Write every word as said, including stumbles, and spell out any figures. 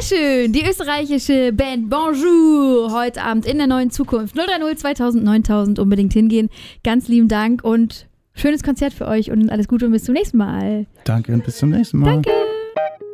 schön. Die österreichische Band Bonjour heute Abend in der neuen Zukunft. null drei null zweitausend neuntausend unbedingt hingehen. Ganz lieben Dank und schönes Konzert für euch und alles Gute und bis zum nächsten Mal. Danke und bis zum nächsten Mal. Danke.